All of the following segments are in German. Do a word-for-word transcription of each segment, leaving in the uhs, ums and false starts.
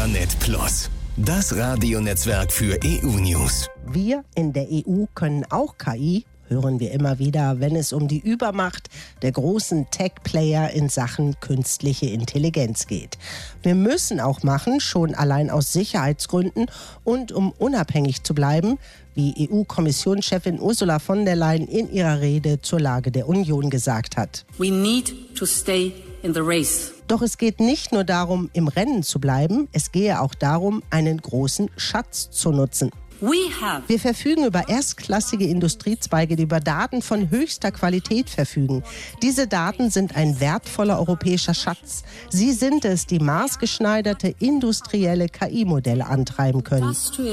Euranet Plus, das Radionetzwerk für E U-News. Wir in der E U können auch K I, hören wir immer wieder, wenn es um die Übermacht der großen Tech-Player in Sachen künstliche Intelligenz geht. Wir müssen auch machen, schon allein aus Sicherheitsgründen und um unabhängig zu bleiben, wie E U-Kommissionschefin Ursula von der Leyen in ihrer Rede zur Lage der Union gesagt hat. We need to stay in the race. Doch es geht nicht nur darum, im Rennen zu bleiben, es gehe auch darum, einen großen Schatz zu nutzen. Wir verfügen über erstklassige Industriezweige, die über Daten von höchster Qualität verfügen. Diese Daten sind ein wertvoller europäischer Schatz. Sie sind es, die maßgeschneiderte industrielle K I-Modelle antreiben können.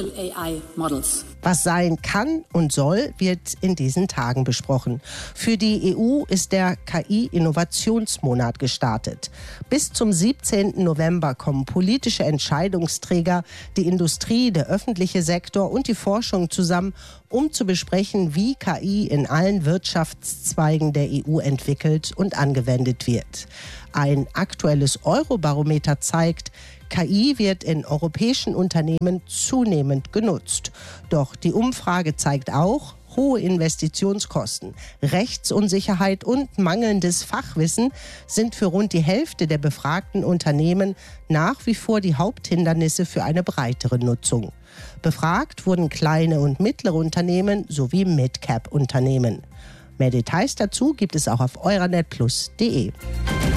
Was sein kann und soll, wird in diesen Tagen besprochen. Für die E U ist der K I-Innovationsmonat gestartet. Bis zum siebzehnten November kommen politische Entscheidungsträger, die Industrie, der öffentliche Sektor und die Forschung zusammen, um zu besprechen, wie K I in allen Wirtschaftszweigen der E U entwickelt und angewendet wird. Ein aktuelles Eurobarometer zeigt, K I wird in europäischen Unternehmen zunehmend genutzt. Doch die Umfrage zeigt auch, hohe Investitionskosten, Rechtsunsicherheit und mangelndes Fachwissen sind für rund die Hälfte der befragten Unternehmen nach wie vor die Haupthindernisse für eine breitere Nutzung. Befragt wurden kleine und mittlere Unternehmen sowie Mid-Cap-Unternehmen. Mehr Details dazu gibt es auch auf euranet plus punkt de.